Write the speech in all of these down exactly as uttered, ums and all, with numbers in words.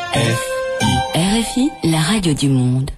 R F I, la radio du monde.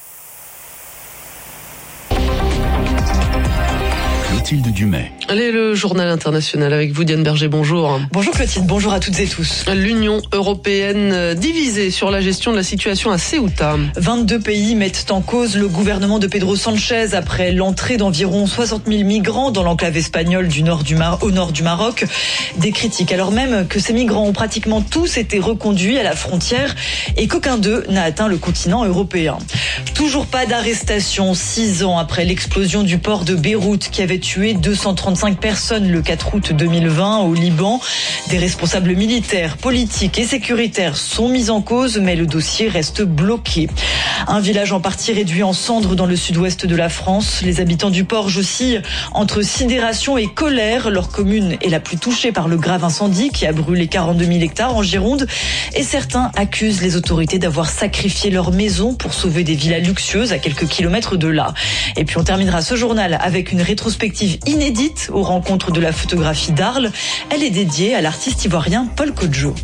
Clotilde Dumais. Allez, le journal international avec vous, Diane Berger, bonjour. Bonjour Clotilde, bonjour à toutes et tous. L'Union européenne divisée sur la gestion de la situation à Ceuta. vingt-deux pays mettent en cause le gouvernement de Pedro Sanchez après l'entrée d'environ soixante mille migrants dans l'enclave espagnole du nord du Mar- au nord du Maroc. Des critiques alors même que ces migrants ont pratiquement tous été reconduits à la frontière et qu'aucun d'eux n'a atteint le continent européen. Toujours pas d'arrestation six ans après l'explosion du port de Beyrouth qui avait tué deux cent trente-cinq personnes le quatre août deux mille vingt au Liban. Des responsables militaires, politiques et sécuritaires sont mis en cause, mais le dossier reste bloqué. Un village en partie réduit en cendres dans le sud-ouest de la France. Les habitants du Porge oscillent entre sidération et colère. Leur commune est la plus touchée par le grave incendie qui a brûlé quarante-deux mille hectares en Gironde. Et certains accusent les autorités d'avoir sacrifié leur maison pour sauver des villas luxueuses à quelques kilomètres de là. Et puis on terminera ce journal avec une rétrospective inédite aux rencontres de la photographie d'Arles. Elle est dédiée à l'artiste ivoirien Paul Kodjo.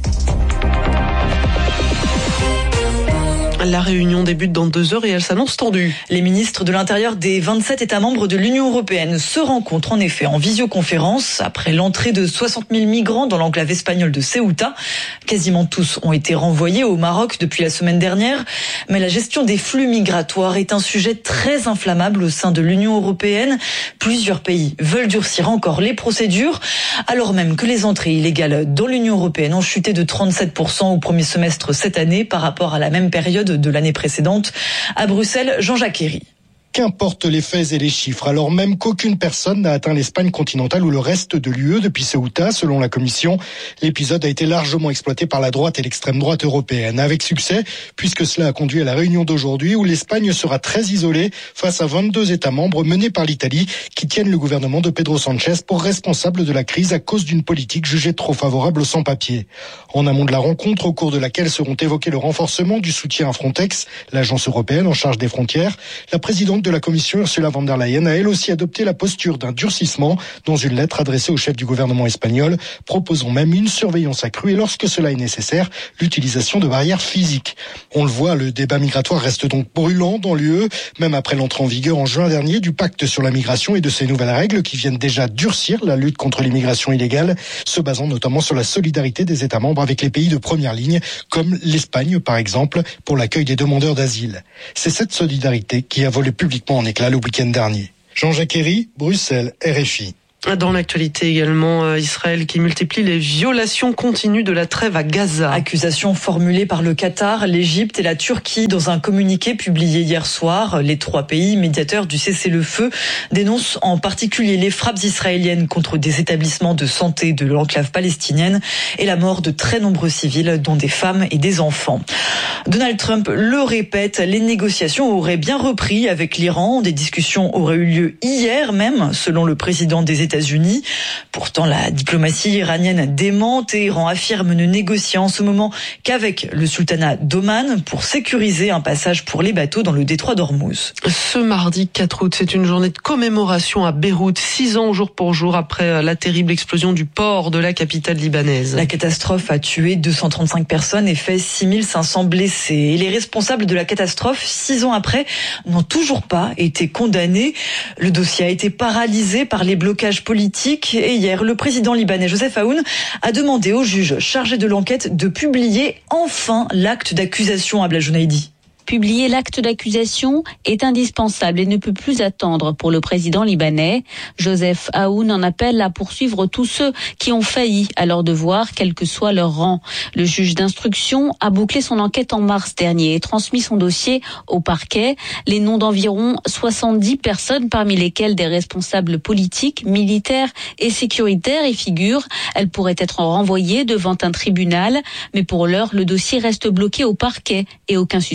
La réunion débute dans deux heures et elle s'annonce tendue. Les ministres de l'Intérieur des vingt-sept États membres de l'Union européenne se rencontrent en effet en visioconférence après l'entrée de soixante mille migrants dans l'enclave espagnole de Ceuta. Quasiment tous ont été renvoyés au Maroc depuis la semaine dernière. Mais la gestion des flux migratoires est un sujet très inflammable au sein de l'Union européenne. Plusieurs pays veulent durcir encore les procédures, alors même que les entrées illégales dans l'Union européenne ont chuté de trente-sept pour cent au premier semestre cette année par rapport à la même période de l'année précédente. À Bruxelles, Jean-Jacques Herry. Qu'importent les faits et les chiffres, alors même qu'aucune personne n'a atteint l'Espagne continentale ou le reste de l'U E depuis Ceuta, selon la Commission. L'épisode a été largement exploité par la droite et l'extrême droite européenne, avec succès, puisque cela a conduit à la réunion d'aujourd'hui où l'Espagne sera très isolée face à vingt-deux États membres menés par l'Italie qui tiennent le gouvernement de Pedro Sanchez pour responsable de la crise à cause d'une politique jugée trop favorable aux sans-papiers. En amont de la rencontre, au cours de laquelle seront évoqués le renforcement du soutien à Frontex, l'agence européenne en charge des frontières, la présidente de la Commission, Ursula von der Leyen, a elle aussi adopté la posture d'un durcissement dans une lettre adressée au chef du gouvernement espagnol, proposant même une surveillance accrue et lorsque cela est nécessaire, l'utilisation de barrières physiques. On le voit, le débat migratoire reste donc brûlant dans l'U E, même après l'entrée en vigueur en juin dernier du pacte sur la migration et de ses nouvelles règles qui viennent déjà durcir la lutte contre l'immigration illégale, se basant notamment sur la solidarité des États membres avec les pays de première ligne, comme l'Espagne par exemple, pour l'accueil des demandeurs d'asile. C'est cette solidarité qui a volé publiquement en éclat le week-end dernier. Jean-Jacques Herry, Bruxelles, R F I. Dans l'actualité également, Israël qui multiplie les violations continues de la trêve à Gaza. Accusation formulée par le Qatar, l'Égypte et la Turquie dans un communiqué publié hier soir. Les trois pays médiateurs du cessez-le-feu dénoncent en particulier les frappes israéliennes contre des établissements de santé de l'enclave palestinienne et la mort de très nombreux civils, dont des femmes et des enfants. Donald Trump le répète, les négociations auraient bien repris avec l'Iran. Des discussions auraient eu lieu hier même, selon le président des États-Unis. États-Unis. Pourtant, la diplomatie iranienne dément. Téhéran affirme ne négocier en ce moment qu'avec le sultanat d'Oman pour sécuriser un passage pour les bateaux dans le détroit d'Ormuz. Ce mardi quatre août, c'est une journée de commémoration à Beyrouth, six ans jour pour jour après la terrible explosion du port de la capitale libanaise. La catastrophe a tué deux cent trente-cinq personnes et fait six mille cinq cents blessés. Et les responsables de la catastrophe, six ans après, n'ont toujours pas été condamnés. Le dossier a été paralysé par les blocages politique. Et hier, le président libanais Joseph Aoun a demandé au juge chargé de l'enquête de publier enfin l'acte d'accusation à Abla Jounaidi. Publier l'acte d'accusation est indispensable et ne peut plus attendre pour le président libanais. Joseph Aoun en appelle à poursuivre tous ceux qui ont failli à leur devoir, quel que soit leur rang. Le juge d'instruction a bouclé son enquête en mars dernier et transmis son dossier au parquet. Les noms d'environ soixante-dix personnes, parmi lesquelles des responsables politiques, militaires et sécuritaires y figurent. Elles pourraient être renvoyées devant un tribunal, mais pour l'heure, le dossier reste bloqué au parquet et aucun suspect n'est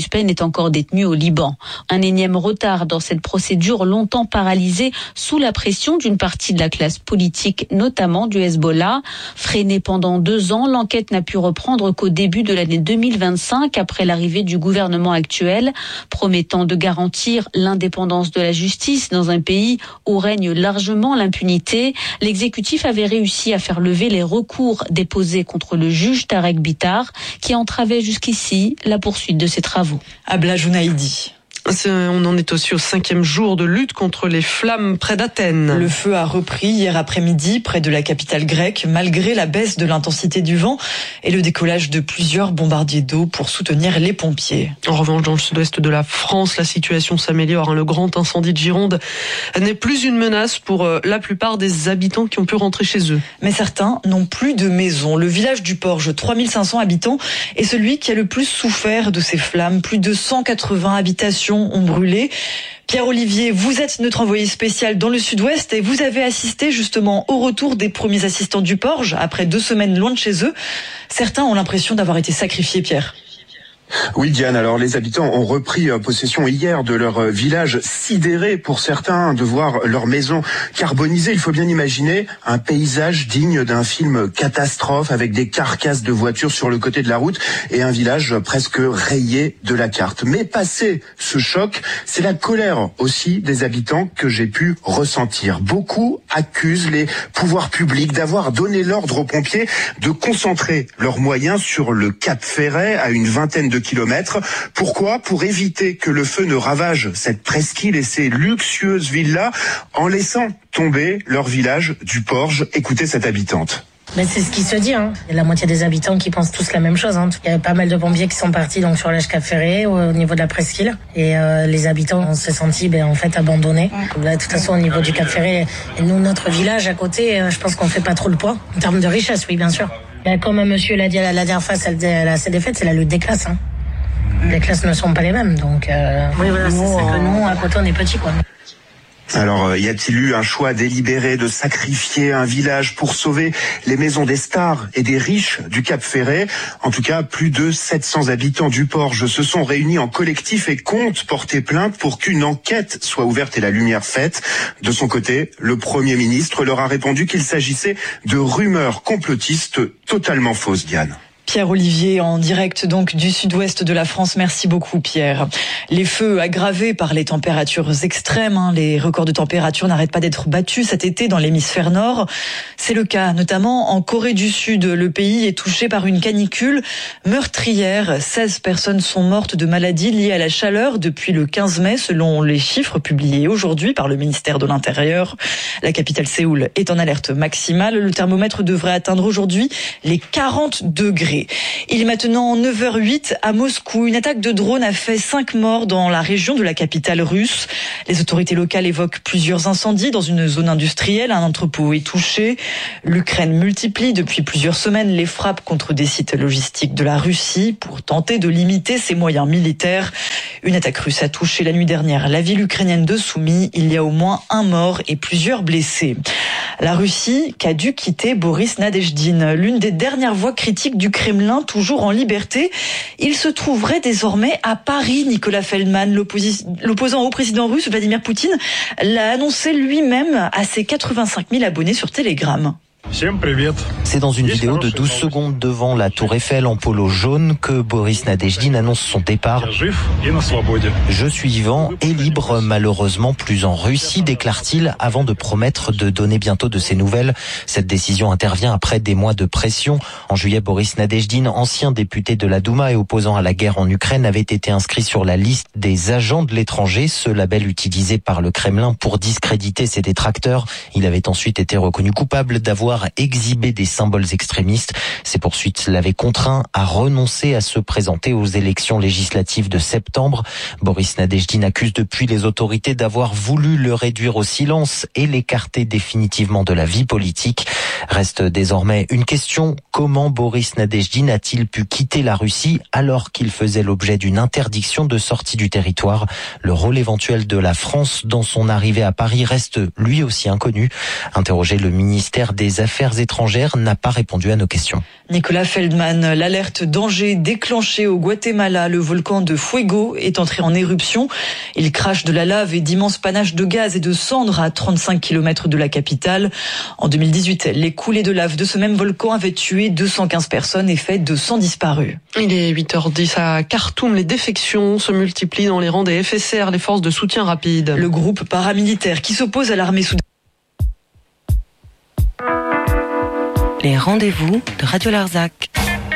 encore détenu au Liban. Un énième retard dans cette procédure longtemps paralysée sous la pression d'une partie de la classe politique, notamment du Hezbollah. Freinée pendant deux ans, l'enquête n'a pu reprendre qu'au début de l'année deux mille vingt-cinq, après l'arrivée du gouvernement actuel, promettant de garantir l'indépendance de la justice dans un pays où règne largement l'impunité. L'exécutif avait réussi à faire lever les recours déposés contre le juge Tarek Bitar, qui entravait jusqu'ici la poursuite de ses travaux. Abla Jounaïdi. On en est aussi au cinquième jour de lutte contre les flammes près d'Athènes. Le feu a repris hier après-midi près de la capitale grecque, malgré la baisse de l'intensité du vent et le décollage de plusieurs bombardiers d'eau pour soutenir les pompiers. En revanche, dans le sud-ouest de la France, la situation s'améliore. Le grand incendie de Gironde n'est plus une menace pour la plupart des habitants qui ont pu rentrer chez eux. Mais certains n'ont plus de maison. Le village du Porge, trois mille cinq cents habitants, est celui qui a le plus souffert de ces flammes. Plus de cent quatre-vingts habitations ont brûlé. Pierre-Olivier, vous êtes notre envoyé spécial dans le sud-ouest et vous avez assisté justement au retour des premiers assistants du Porge après deux semaines loin de chez eux. Certains ont l'impression d'avoir été sacrifiés, Pierre. Oui, Diane, alors les habitants ont repris possession hier de leur village, sidérés pour certains de voir leur maison carbonisée. Il faut bien imaginer un paysage digne d'un film catastrophe avec des carcasses de voitures sur le côté de la route et un village presque rayé de la carte. Mais passé ce choc, c'est la colère aussi des habitants que j'ai pu ressentir. Beaucoup accusent les pouvoirs publics d'avoir donné l'ordre aux pompiers de concentrer leurs moyens sur le Cap Ferret à une vingtaine de kilomètres. Pourquoi ? Pour éviter que le feu ne ravage cette presqu'île et ces luxueuses villas en laissant tomber leur village du Porge. Écoutez cette habitante. Mais c'est ce qui se dit, hein. Il y a la moitié des habitants qui pensent tous la même chose, hein. Il y a pas mal de pompiers qui sont partis donc sur l'H Cap Ferret au, au niveau de la presqu'île et euh, les habitants ont se senti ben, en fait abandonnés. Là, de toute façon au niveau du Cap Ferret et nous notre village à côté, euh, je pense qu'on fait pas trop le poids en termes de richesse, oui bien sûr. Mais comme monsieur l'a dit la, la dernière fois, elle, elle a ses défaites, c'est la lutte des classes, hein. Les classes ne sont pas les mêmes, donc euh, oui, voilà, nous, c'est ça que nous, à côté, on est petits, quoi. Alors, y a-t-il eu un choix délibéré de sacrifier un village pour sauver les maisons des stars et des riches du Cap Ferret ? En tout cas, plus de sept cents habitants du Porge se sont réunis en collectif et comptent porter plainte pour qu'une enquête soit ouverte et la lumière faite. De son côté, le Premier ministre leur a répondu qu'il s'agissait de rumeurs complotistes totalement fausses, Diane. Pierre-Olivier en direct donc du sud-ouest de la France. Merci beaucoup Pierre. Les feux aggravés par les températures extrêmes, hein, les records de température n'arrêtent pas d'être battus cet été dans l'hémisphère nord. C'est le cas notamment en Corée du Sud. Le pays est touché par une canicule meurtrière. seize personnes sont mortes de maladies liées à la chaleur depuis le quinze mai selon les chiffres publiés aujourd'hui par le ministère de l'Intérieur. La capitale Séoul est en alerte maximale. Le thermomètre devrait atteindre aujourd'hui les quarante degrés. Il est maintenant neuf heures huit à Moscou. Une attaque de drone a fait cinq morts dans la région de la capitale russe. Les autorités locales évoquent plusieurs incendies dans une zone industrielle. Un entrepôt est touché. L'Ukraine multiplie depuis plusieurs semaines les frappes contre des sites logistiques de la Russie pour tenter de limiter ses moyens militaires. Une attaque russe a touché la nuit dernière la ville ukrainienne de Soumy. Il y a au moins un mort et plusieurs blessés. La Russie qu'a dû quitter Boris Nadezhdin, l'une des dernières voix critiques du Kremlin, toujours en liberté. Il se trouverait désormais à Paris. Nicolas Feldman, l'opposant au président russe Vladimir Poutine, l'a annoncé lui-même à ses quatre-vingt-cinq mille abonnés sur Telegram. C'est dans une vidéo de douze secondes devant la Tour Eiffel en polo jaune que Boris Nadezhdin annonce son départ. Je suis vivant et libre, malheureusement plus en Russie, déclare-t-il, avant de promettre de donner bientôt de ses nouvelles. Cette décision intervient après des mois de pression. En juillet, Boris Nadezhdin, ancien député de la Douma et opposant à la guerre en Ukraine, avait été inscrit sur la liste des agents de l'étranger, ce label utilisé par le Kremlin pour discréditer ses détracteurs. Il avait ensuite été reconnu coupable d'avoir exhibé des symboles extrémistes. Ces poursuites l'avaient contraint à renoncer à se présenter aux élections législatives de septembre. Boris Nadezhdin accuse depuis les autorités d'avoir voulu le réduire au silence et l'écarter définitivement de la vie politique. Reste désormais une question: comment Boris Nadezhdin a-t-il pu quitter la Russie alors qu'il faisait l'objet d'une interdiction de sortie du territoire? Le rôle éventuel de la France dans son arrivée à Paris reste lui aussi inconnu. Interrogé, le ministère des Affaires étrangères n'a pas répondu à nos questions. Nicolas Feldman, l'alerte danger déclenchée au Guatemala. Le volcan de Fuego est entré en éruption. Il crache de la lave et d'immenses panaches de gaz et de cendres à trente-cinq kilomètres de la capitale. En deux mille dix-huit, les coulées de lave de ce même volcan avaient tué deux cent quinze personnes et fait deux cents disparus. Il est huit heures dix à Khartoum. Les défections se multiplient dans les rangs des F S R, les forces de soutien rapide. Le groupe paramilitaire qui s'oppose à l'armée soudanais. Les rendez-vous de Radio Larzac.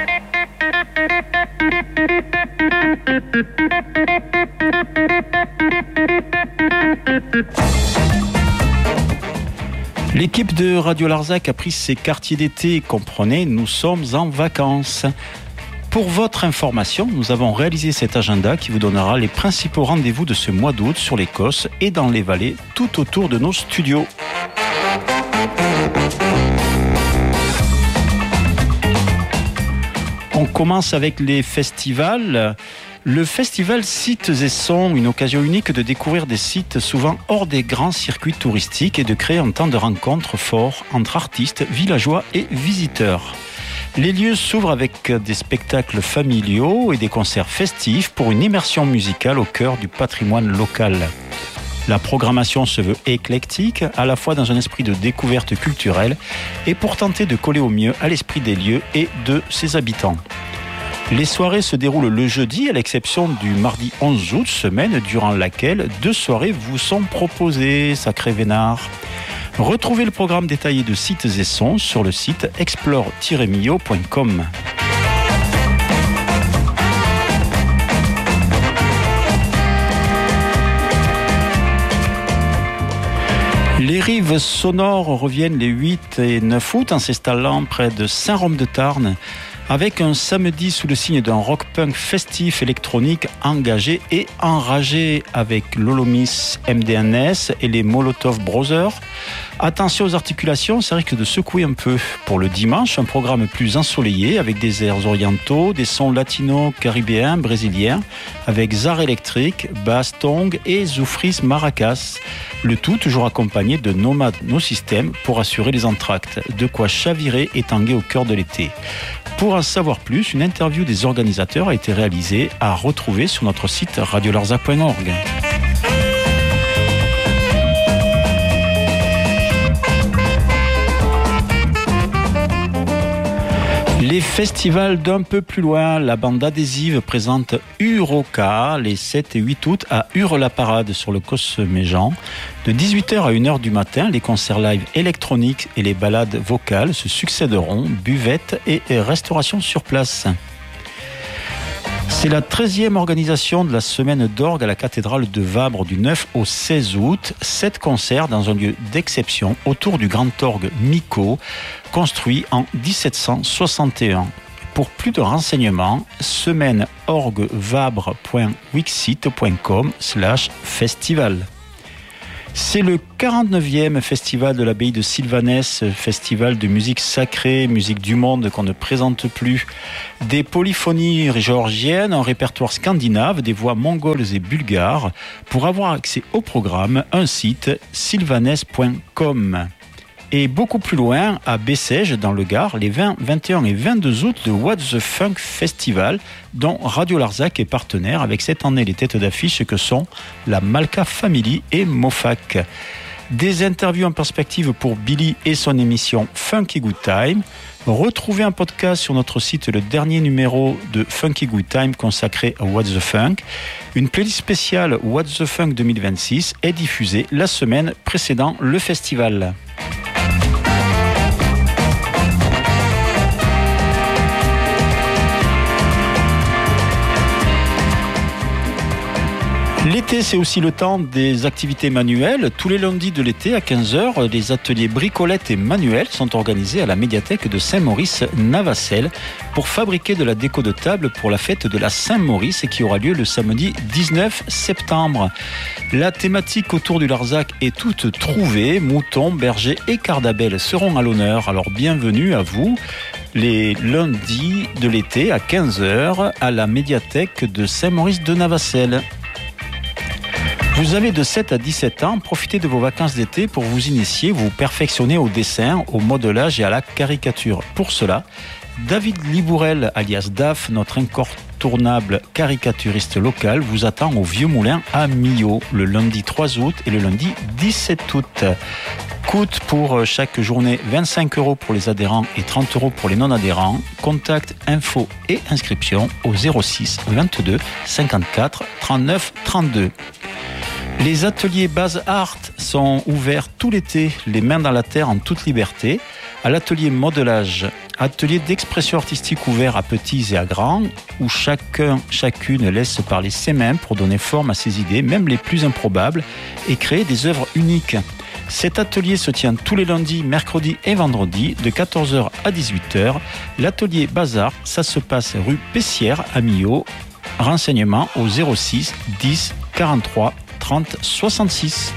L'équipe de Radio Larzac a pris ses quartiers d'été. Comprenez, nous sommes en vacances. Pour votre information, nous avons réalisé cet agenda qui vous donnera les principaux rendez-vous de ce mois d'août sur l'Écosse et dans les vallées tout autour de nos studios. On commence avec les festivals. Le festival Sites et Sons, une occasion unique de découvrir des sites souvent hors des grands circuits touristiques et de créer un temps de rencontre fort entre artistes, villageois et visiteurs. Les lieux s'ouvrent avec des spectacles familiaux et des concerts festifs pour une immersion musicale au cœur du patrimoine local. La programmation se veut éclectique, à la fois dans un esprit de découverte culturelle et pour tenter de coller au mieux à l'esprit des lieux et de ses habitants. Les soirées se déroulent le jeudi, à l'exception du mardi onze août, semaine durant laquelle deux soirées vous sont proposées, sacré vénard. Retrouvez le programme détaillé de Sites et Sons sur le site explore tiret mio point com. Les rives sonores reviennent les huit et neuf août en s'installant près de Saint-Rome-de-Tarn avec un samedi sous le signe d'un rock punk festif électronique engagé et enragé avec l'Olomis M D N S et les Molotov Brothers. Attention aux articulations, ça risque de secouer un peu. Pour le dimanche, un programme plus ensoleillé avec des airs orientaux, des sons latinos, caribéens, brésiliens, avec Zar électrique, basse tong et zoufris maracas. Le tout toujours accompagné de Nomad No System pour assurer les entractes. De quoi chavirer et tanguer au cœur de l'été. Pour en savoir plus, une interview des organisateurs a été réalisée à retrouver sur notre site radio larzac point org. Les festivals d'un peu plus loin, la bande adhésive présente Uroca les sept et huit août à Ure-la-Parade sur le Cosméjean. De dix-huit heures à une heure du matin, les concerts live électroniques et les balades vocales se succéderont, buvettes et restauration sur place. C'est la treizième organisation de la semaine d'orgue à la cathédrale de Vabre du neuf au seize août. Sept concerts dans un lieu d'exception autour du grand orgue Miko, construit en dix-sept cent soixante et un. Pour plus de renseignements, semaine orgue vabre point wixsite point com slash festival. C'est le quarante-neuvième festival de l'abbaye de Sylvanès, festival de musique sacrée, musique du monde qu'on ne présente plus. Des polyphonies géorgiennes, un répertoire scandinave, des voix mongoles et bulgares. Pour avoir accès au programme, un site sylvanès point com. Et beaucoup plus loin, à Bessèges, dans le Gard, les vingt, vingt et un et vingt-deux août, le What the Funk Festival, dont Radio Larzac est partenaire avec cette année les têtes d'affiche que sont la Malka Family et Mofac. Des interviews en perspective pour Billy et son émission Funky Good Time. Retrouvez un podcast sur notre site, le dernier numéro de Funky Good Time consacré à What the Funk. Une playlist spéciale What the Funk deux mille vingt-six est diffusée la semaine précédant le festival. L'été, c'est aussi le temps des activités manuelles. Tous les lundis de l'été, à quinze heures, les ateliers bricolette et manuels sont organisés à la médiathèque de Saint-Maurice-Navacelles pour fabriquer de la déco de table pour la fête de la Saint-Maurice qui aura lieu le samedi dix-neuf septembre. La thématique autour du Larzac est toute trouvée. Moutons, bergers et cardabelles seront à l'honneur. Alors bienvenue à vous les lundis de l'été à quinze heures à la médiathèque de Saint-Maurice-de-Navacelles. Vous avez de sept à dix-sept ans, profitez de vos vacances d'été pour vous initier, vous perfectionner au dessin, au modelage et à la caricature. Pour cela, David Libourel, alias D A F, notre incontournable caricaturiste local, vous attend au Vieux Moulin à Millau, le lundi trois août et le lundi dix-sept août. Coûte pour chaque journée vingt-cinq euros pour les adhérents et trente euros pour les non-adhérents. Contact, info et inscription au zéro six vingt-deux cinquante-quatre trente-neuf trente-deux. Les ateliers Base Art sont ouverts tout l'été, les mains dans la terre en toute liberté. À l'atelier modelage, atelier d'expression artistique ouvert à petits et à grands, où chacun, chacune laisse parler ses mains pour donner forme à ses idées, même les plus improbables, et créer des œuvres uniques. Cet atelier se tient tous les lundis, mercredis et vendredis de quatorze heures à dix-huit heures. L'atelier Bazar, ça se passe rue Pessière à Millau. Renseignements au zéro six dix quarante-trois trente soixante-six.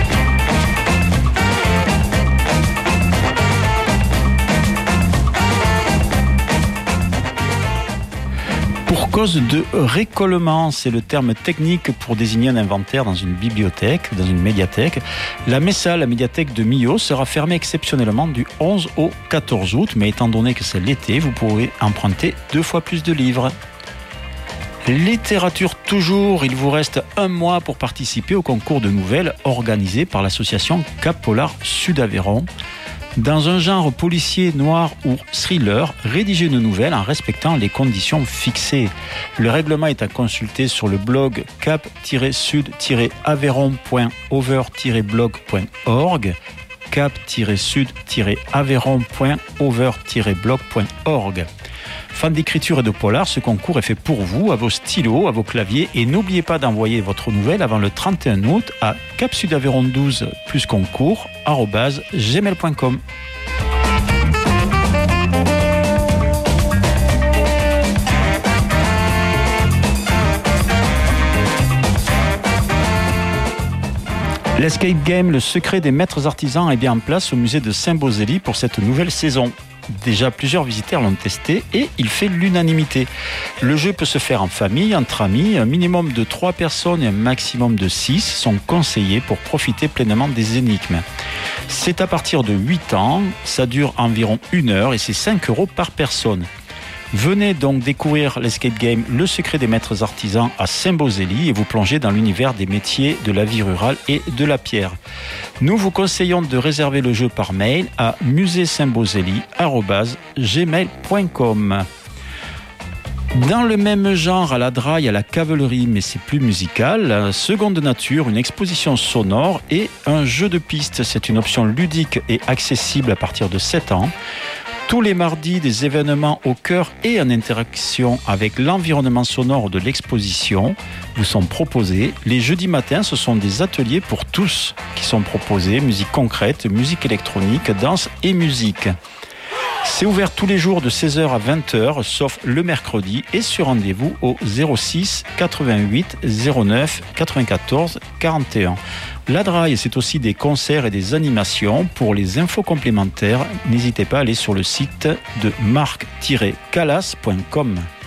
Pour cause de récolement, c'est le terme technique pour désigner un inventaire dans une bibliothèque, dans une médiathèque. La Messa, la médiathèque de Millau, sera fermée exceptionnellement du onze au quatorze août, mais étant donné que c'est l'été, vous pourrez emprunter deux fois plus de livres. Littérature toujours, il vous reste un mois pour participer au concours de nouvelles organisé par l'association Cap Polar Sud Aveyron. Dans un genre policier, noir ou thriller, rédigez une nouvelle en respectant les conditions fixées. Le règlement est à consulter sur le blog cap tiret sud tiret aveyron point over tiret blog point org, cap tiret sud tiret aveyron point over tiret blog point org. Fan d'écriture et de polar, ce concours est fait pour vous, à vos stylos, à vos claviers, et n'oubliez pas d'envoyer votre nouvelle avant le trente et un août à capsudaveyron douze plus concours arobase gmail point com. L'escape game, le secret des maîtres artisans, est bien en place au musée de Saint-Beauzély pour cette nouvelle saison. Déjà, plusieurs visiteurs l'ont testé et il fait l'unanimité. Le jeu peut se faire en famille, entre amis. Un minimum de trois personnes et un maximum de six sont conseillés pour profiter pleinement des énigmes. C'est à partir de huit ans, ça dure environ une heure et c'est cinq euros par personne. Venez donc découvrir l'escape game Le secret des maîtres artisans à Saint-Beauzély et vous plonger dans l'univers des métiers de la vie rurale et de la pierre. Nous vous conseillons de réserver le jeu par mail à musée saint beauzély arobase gmail point com. Dans le même genre, à la Draille, à la Cavalerie, mais c'est plus musical, Seconde Nature, une exposition sonore et un jeu de piste. C'est une option ludique et accessible à partir de sept ans. Tous les mardis, des événements au cœur et en interaction avec l'environnement sonore de l'exposition vous sont proposés. Les jeudis matins, ce sont des ateliers pour tous qui sont proposés. Musique concrète, musique électronique, danse et musique. C'est ouvert tous les jours de seize heures à vingt heures, sauf le mercredi, et sur rendez-vous au zéro six quatre-vingt-huit zéro neuf quatre-vingt-quatorze quarante et un. La Draille, c'est aussi des concerts et des animations. Pour les infos complémentaires, n'hésitez pas à aller sur le site de marc tiret calas point com.